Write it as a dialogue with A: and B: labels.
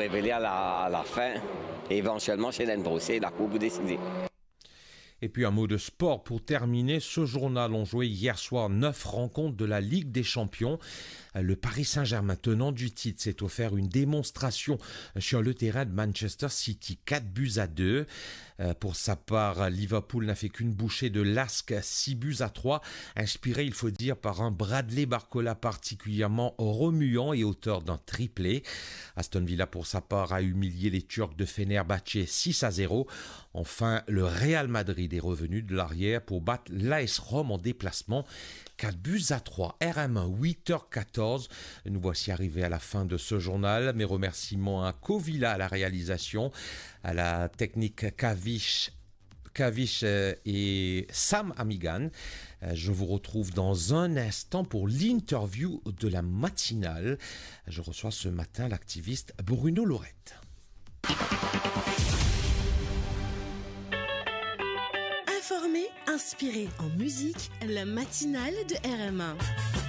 A: révéler à la fin. Et éventuellement, chez l'Endrosé, la Coupe décidée.
B: Et puis un mot de sport pour terminer. Ce journal ont joué hier soir 9 rencontres de la Ligue des Champions. Le Paris Saint-Germain, tenant du titre, s'est offert une démonstration sur le terrain de Manchester City, 4-2. Pour sa part, Liverpool n'a fait qu'une bouchée de Lask, 6-3, inspiré, il faut dire, par un Bradley Barcola particulièrement remuant et auteur d'un triplé. Aston Villa, pour sa part, a humilié les Turcs de Fenerbahçe 6-0. Enfin, le Real Madrid est revenu de l'arrière pour battre l'AS Rome en déplacement. 4-3, RM1, 8h14. Nous voici arrivés à la fin de ce journal. Mes remerciements à Covilla à la réalisation, à la technique Kavish et Sam Amigan. Je vous retrouve dans un instant pour l'interview de la matinale. Je reçois ce matin l'activiste Bruno Lorette.
C: Informé, inspiré en musique, la matinale de RM1.